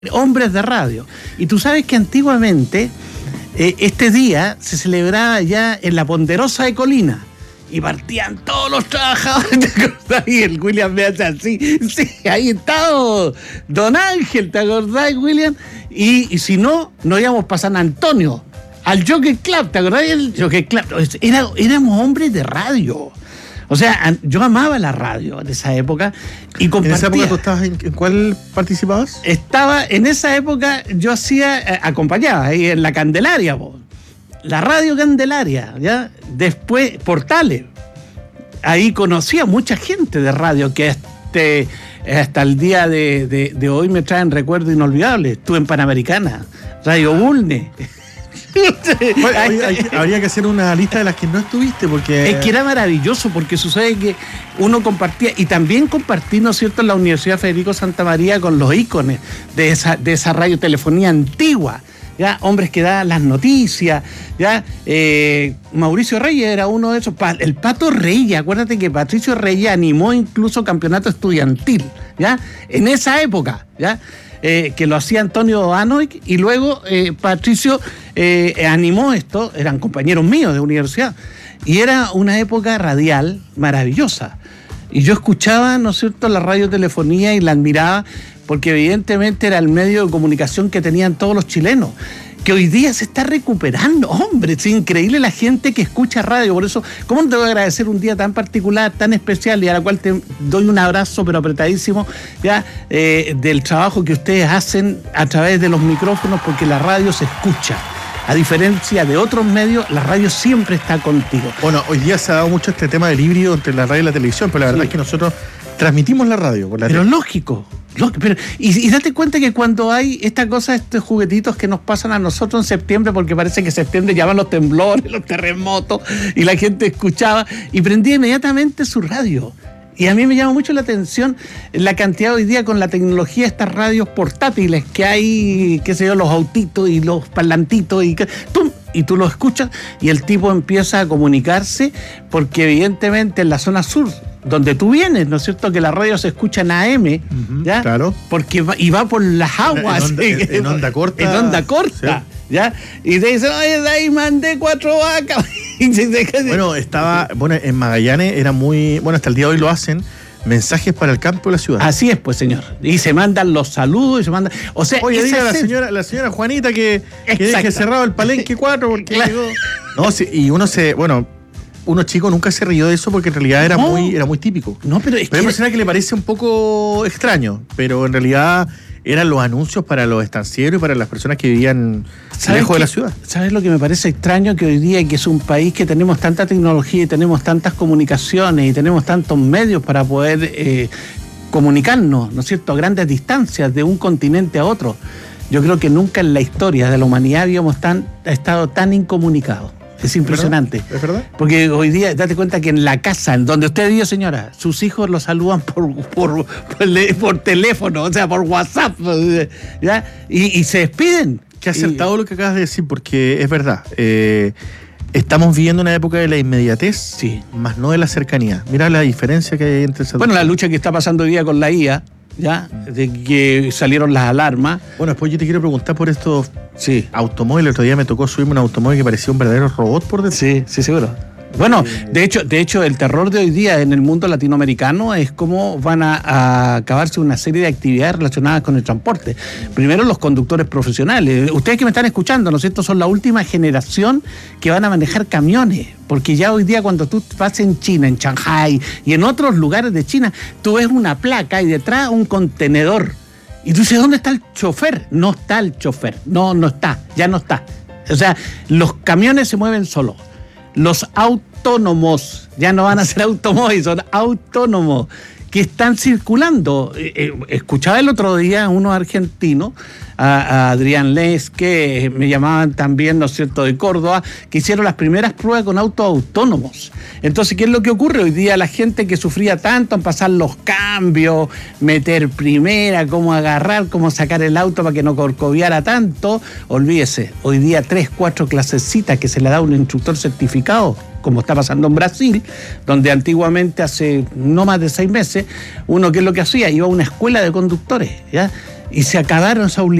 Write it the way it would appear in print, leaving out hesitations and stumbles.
hombres de radio. Y tú sabes que antiguamente este día se celebraba ya en la Ponderosa de Colina. Y partían todos los trabajadores, ¿te acordás? Y el William me hace así, sí, ahí está Don Ángel, ¿te acordás, William? Y si no, nos íbamos para San Antonio, al Jockey Club, ¿te acordás del Jockey Club? Éramos hombres de radio. O sea, yo amaba la radio en esa época y compartía. ¿En esa época tú estabas en cuál participabas? En esa época yo acompañaba ahí en la Candelaria, la radio Candelaria, ¿ya? Después Portales. Ahí conocí a mucha gente de radio que hasta el día de hoy me traen recuerdos inolvidables. Estuve en Panamericana, Radio Bulne. Bueno, habría que hacer una lista de las que no estuviste, porque... Es que era maravilloso, porque sucede que uno compartía, y también compartí, ¿no es cierto?, en la Universidad Federico Santa María con los íconos de esa radiotelefonía antigua, ¿ya? Hombres que daban las noticias, ¿ya? Mauricio Reyes era uno de esos, el Pato Reyes, acuérdate que Patricio Reyes animó incluso campeonato estudiantil, ¿ya? En esa época, ¿ya? Que lo hacía Antonio Anoic, y luego Patricio animó esto, eran compañeros míos de universidad, y era una época radial maravillosa. Y yo escuchaba, ¿no es cierto?, la radiotelefonía y la admiraba, porque evidentemente era el medio de comunicación que tenían todos los chilenos, que hoy día se está recuperando. Hombre, es increíble la gente que escucha radio. Por eso, ¿cómo no te voy a agradecer un día tan particular, tan especial, y a la cual te doy un abrazo pero apretadísimo, ya, del trabajo que ustedes hacen a través de los micrófonos, porque la radio se escucha. A diferencia de otros medios, la radio siempre está contigo. Bueno, hoy día se ha dado mucho este tema del híbrido entre la radio y la televisión, pero la verdad es que nosotros transmitimos la radio por la Pero lógico. Pero, y date cuenta que cuando hay esta cosa, estos juguetitos que nos pasan a nosotros en septiembre, porque parece que en septiembre llaman los temblores, los terremotos, y la gente escuchaba y prendía inmediatamente su radio. Y a mí me llama mucho la atención la cantidad hoy día con la tecnología de estas radios portátiles que hay, qué sé yo, los autitos y los parlantitos y tú lo escuchas y el tipo empieza a comunicarse, porque evidentemente en la zona sur, donde tú vienes, ¿no es cierto?, que la radio se escucha en AM, ¿ya? Claro. Porque va por las aguas. En onda corta. En onda corta, sí. ¿Ya? Y te dicen, oye, de ahí mandé 4 vacas. Bueno, en Magallanes era muy... Bueno, hasta el día de hoy lo hacen, mensajes para el campo de la ciudad. Así es, pues, señor. Y se mandan los saludos y se mandan... O sea, oye, diga a la señora Juanita que deje cerrado el Palenque 4 porque llegó... No, sí, y uno chico nunca se rió de eso, porque en realidad era muy típico. No, pero hay personas que le parece un poco extraño, pero en realidad eran los anuncios para los estancieros y para las personas que vivían lejos de la ciudad. ¿Sabes lo que me parece extraño? Que hoy día, que es un país que tenemos tanta tecnología y tenemos tantas comunicaciones y tenemos tantos medios para poder comunicarnos, ¿no es cierto?, a grandes distancias de un continente a otro. Yo creo que nunca en la historia de la humanidad habíamos estado tan incomunicados. Es impresionante. ¿Es verdad? Porque hoy día, date cuenta que en la casa, en donde usted vive, señora, sus hijos lo saludan por teléfono, o sea, por WhatsApp, ¿ya? Y se despiden. Qué acertado lo que acabas de decir, porque es verdad. Estamos viviendo una época de la inmediatez, sí, más no de la cercanía. Mira la diferencia que hay entre esas. Bueno, la lucha que está pasando hoy día con la IA, ¿ya? De que salieron las alarmas. Bueno, después yo te quiero preguntar por estos automóviles. El otro día me tocó subirme un automóvil que parecía un verdadero robot por dentro. Sí, seguro. Bueno, de hecho, el terror de hoy día en el mundo latinoamericano es cómo van a acabarse una serie de actividades relacionadas con el transporte. Primero, los conductores profesionales. Ustedes que me están escuchando, ¿no es cierto?, son la última generación que van a manejar camiones. Porque ya hoy día, cuando tú vas en China, en Shanghai y en otros lugares de China, tú ves una placa y detrás un contenedor. Y tú dices, ¿dónde está el chofer? No está el chofer. No está. Ya no está. O sea, los camiones se mueven solos. Los autónomos, ya no van a ser automóviles, son autónomos, que están circulando. Escuchaba el otro día a unos argentinos, a Adrián Les, que me llamaban también, ¿no es cierto?, de Córdoba, que hicieron las primeras pruebas con autos autónomos. Entonces, ¿qué es lo que ocurre? Hoy día la gente que sufría tanto en pasar los cambios, meter primera, cómo agarrar, cómo sacar el auto para que no corcoviara tanto, olvídese, hoy día 3, 4 clasecitas que se le da un instructor certificado, como está pasando en Brasil, donde antiguamente, hace no más de 6 meses, uno, ¿qué es lo que hacía? Iba a una escuela de conductores, ¿ya? y se acabaron esas